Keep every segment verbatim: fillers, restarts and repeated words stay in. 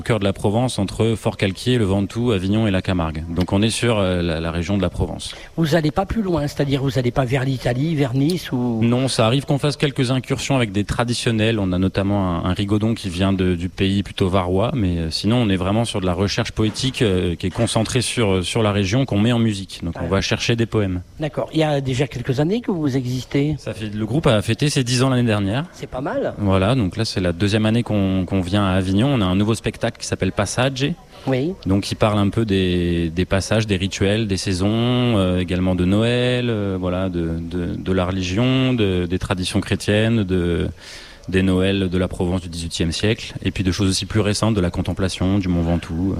au cœur de la Provence, entre Forcalquier, le Ventoux, Avignon et la Camargue. Donc on est sur euh, la, la région de la Provence. Vous n'allez pas plus loin, c'est-à-dire vous n'allez pas vers l'Italie, vers Nice ou... Non, ça arrive qu'on fasse quelques incursions avec des traditionnels. On a notamment un, un rigodon qui vient de, du pays plutôt varois, mais euh, sinon on est vraiment sur de la recherche poétique euh, qui est concentrée sur, sur la région, qu'on met en musique. Donc ah. on va chercher des poèmes. D'accord. Il y a déjà quelques années que vous existez. Ça fait, le groupe a fêté ses dix ans l'année dernière. C'est pas mal. Voilà, donc là c'est la deuxième année qu'on, qu'on vient à Avignon. On a un nouveau spectacle qui s'appelle Passage. Oui. Donc il parle un peu des, des passages, des rituels, des saisons, euh, également de Noël, euh, voilà, de, de, de la religion, de, des traditions chrétiennes, de, des Noëls de la Provence du dix-huitième siècle, et puis de choses aussi plus récentes, de la contemplation, du Mont Ventoux.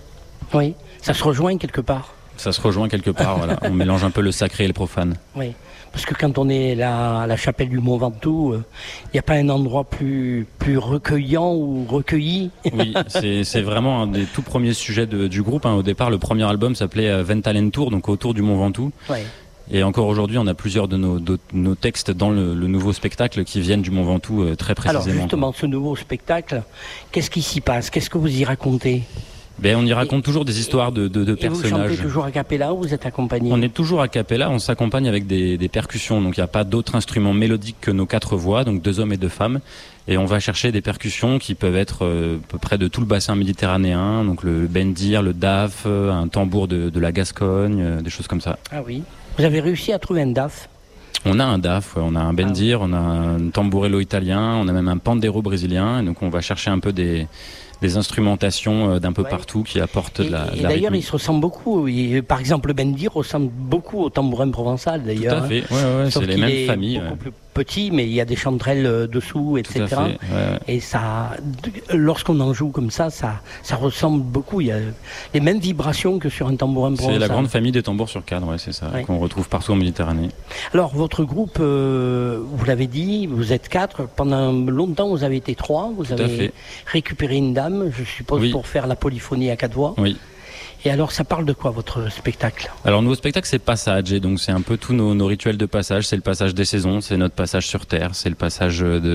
Oui, ça se rejoint quelque part. Ça se rejoint quelque part, voilà. On mélange un peu le sacré et le profane. Oui. Parce que quand on est là, à la chapelle du Mont Ventoux, il euh, n'y a pas un endroit plus, plus recueillant ou recueilli. Oui, c'est, c'est vraiment un des tout premiers sujets de, du groupe. Hein. Au départ, le premier album s'appelait euh, Ventalentour, donc autour du Mont Ventoux. Oui. Et encore aujourd'hui, on a plusieurs de nos, de, nos textes dans le, le nouveau spectacle qui viennent du Mont Ventoux euh, très précisément. Alors justement, ce nouveau spectacle, qu'est-ce qui s'y passe? Qu'est-ce que vous y racontez? Ben, on y raconte et, toujours des histoires de, de, de et personnages. Vous chantez toujours a cappella ou vous êtes accompagné? On est toujours a cappella, on s'accompagne avec des, des percussions. Donc il n'y a pas d'autres instruments mélodiques que nos quatre voix, donc deux hommes et deux femmes. Et on va chercher des percussions qui peuvent être euh, à peu près de tout le bassin méditerranéen, donc le bendir, le daf, un tambour de, de la Gascogne, euh, des choses comme ça. Ah oui. Vous avez réussi à trouver un daf? On a un daf, ouais, on a un bendir, ah oui. On a un tambourello italien, on a même un pandero brésilien. Et donc on va chercher un peu des... des instrumentations d'un peu ouais. partout qui apportent et, de la, et de la d'ailleurs, rythmique. ils se ressemblent beaucoup. Il, par exemple, le bendir ressemble beaucoup au tambourin provençal, d'ailleurs. Tout à fait, ouais, ouais, c'est les mêmes est familles. Beaucoup ouais. plus petit, mais il y a des chanterelles dessous, et cetera. Tout à fait, ouais. Et ça, lorsqu'on en joue comme ça, ça, ça ressemble beaucoup. Il y a les mêmes vibrations que sur un tambourin provençal. C'est la grande famille des tambours sur cadre, ouais, c'est ça, ouais. qu'on retrouve partout en Méditerranée. Alors, votre groupe, euh, vous l'avez dit, vous êtes quatre. Pendant longtemps, vous avez été trois. Vous Tout avez récupéré une dame, je suppose, oui. pour faire la polyphonie à quatre voix. Oui. Et alors, ça parle de quoi, votre spectacle? Alors, nouveau spectacle, c'est Passage. Et donc, c'est un peu tous nos, nos rituels de passage. C'est le passage des saisons, c'est notre passage sur Terre, c'est le passage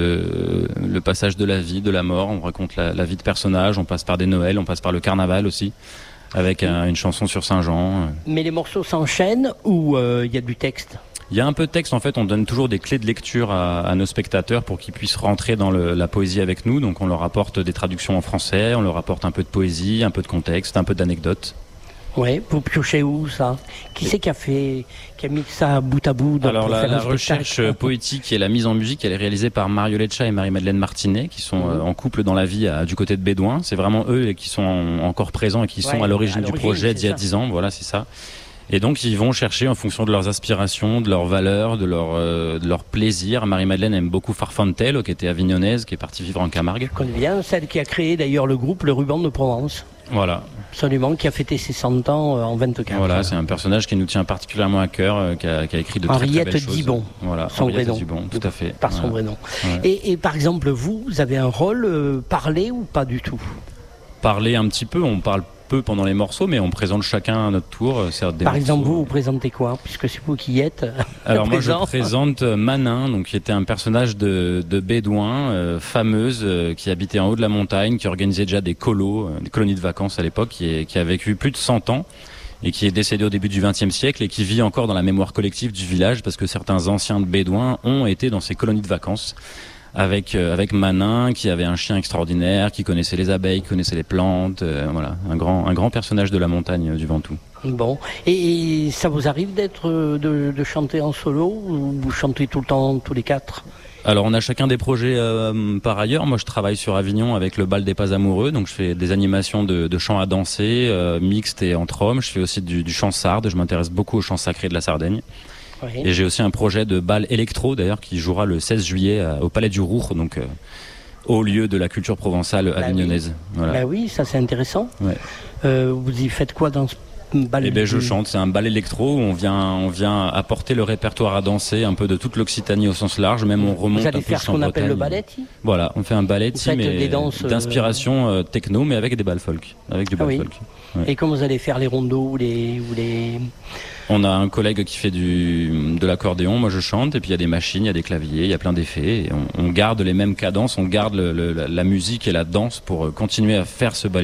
de, le passage de la vie, de la mort. On raconte la, la vie de personnages, on passe par des Noëls, on passe par le carnaval aussi, avec un, une chanson sur Saint-Jean. Mais les morceaux s'enchaînent ou il euh, y a du texte? Il y a un peu de texte, en fait, on donne toujours des clés de lecture à, à nos spectateurs pour qu'ils puissent rentrer dans le, la poésie avec nous. Donc on leur apporte des traductions en français, on leur apporte un peu de poésie, un peu de contexte, un peu d'anecdotes. Oui, vous piochez où ça? Qui c'est qui a fait, qui a mis ça bout à bout? Alors la, la recherche poétique et la mise en musique, elle est réalisée par Mario Leccia et Marie-Madeleine Martinet, qui sont mmh. euh, en couple dans la vie à, du côté de Bédouin. C'est vraiment eux qui sont en, encore présents et qui ouais, sont à l'origine du projet d'il y a dix ans. Voilà, c'est ça. Et donc ils vont chercher en fonction de leurs aspirations, de leurs valeurs, de leur, euh, de leur plaisir. Marie-Madeleine aime beaucoup Farfantello, qui était avignonnaise, qui est partie vivre en Camargue. Je connais bien celle qui a créé d'ailleurs le groupe Le Ruban de Provence. Voilà. Absolument, qui a fêté ses cent ans euh, en vingt-quatre. Voilà, c'est un personnage qui nous tient particulièrement à cœur, euh, qui, a, qui a écrit de Henriette très, très belles choses. Dibon. Voilà, son Henriette vrai nom. Dibon, tout à fait. Par voilà. son vrai nom. Ouais. Et, et par exemple, vous, vous avez un rôle euh, parlé ou pas du tout? Parler un petit peu, on parle peu pendant les morceaux, mais on présente chacun à notre tour. Des Par morceaux. exemple, vous, vous présentez quoi? Puisque c'est vous qui y êtes. Alors moi, je présente Manin, donc, qui était un personnage de, de bédouin, euh, fameuse, euh, qui habitait en haut de la montagne, qui organisait déjà des colos, euh, des colonies de vacances à l'époque, qui, est, qui a vécu plus de cent ans et qui est décédé au début du vingtième siècle et qui vit encore dans la mémoire collective du village parce que certains anciens de bédouins ont été dans ces colonies de vacances. Avec, euh, avec Manin, qui avait un chien extraordinaire, qui connaissait les abeilles, qui connaissait les plantes, euh, voilà, un grand, un grand personnage de la montagne euh, du Ventoux. Bon, et, et ça vous arrive d'être, de, de chanter en solo ou vous chantez tout le temps, tous les quatre? Alors on a chacun des projets euh, par ailleurs. Moi je travaille sur Avignon avec le Bal des Pas Amoureux, donc je fais des animations de, de chant à danser, euh, mixtes et entre hommes. Je fais aussi du, du chant sarde, je m'intéresse beaucoup au chant sacré de la Sardaigne. Oui. Et j'ai aussi un projet de bal électro d'ailleurs qui jouera le seize juillet à, au Palais du Roure, donc euh, au lieu de la culture provençale bah avignonnaise. Oui. Voilà. Bah oui, ça c'est intéressant. Ouais. Euh, vous y faites quoi dans ce bal? Eh ben je chante, c'est un bal électro où on vient, on vient apporter le répertoire à danser un peu de toute l'Occitanie au sens large, même on remonte vous allez un peu faire ce qu'on appelle le balletti? Voilà, on fait un balletti mais d'inspiration euh... techno mais avec des balles folk, avec du bal ah oui. folk. Ouais. Et comment vous allez faire les rondeaux ou les, ou les... On a un collègue qui fait du, de l'accordéon, moi je chante, et puis il y a des machines, il y a des claviers, il y a plein d'effets, et on, on garde les mêmes cadences, on garde le, le, la musique et la danse pour continuer à faire ce ballet.